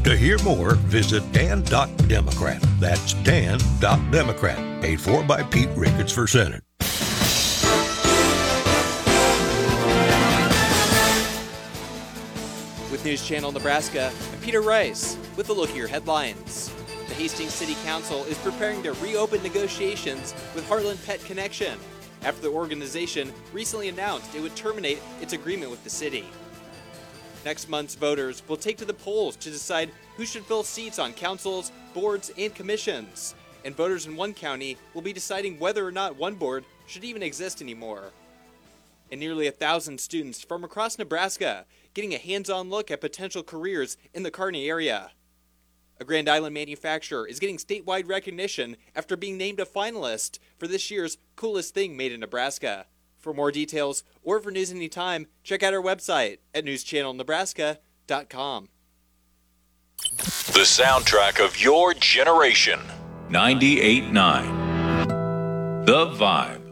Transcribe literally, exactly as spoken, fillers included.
To hear more, visit dan dot democrat. That's dan dot democrat. Paid for by Pete Ricketts for Senate. With News Channel Nebraska, I'm Peter Rice with a look at your headlines. The Hastings City Council is preparing to reopen negotiations with Heartland Pet Connection after the organization recently announced it would terminate its agreement with the city. Next month's voters will take to the polls to decide who should fill seats on councils, boards, and commissions. And voters in one county will be deciding whether or not one board should even exist anymore. And nearly a thousand students from across Nebraska getting a hands-on look at potential careers in the Kearney area. A Grand Island manufacturer is getting statewide recognition after being named a finalist for this year's Coolest Thing Made in Nebraska. For more details or for news anytime, check out our website at news channel nebraska dot com. The soundtrack of your generation. ninety-eight point nine The Vibe.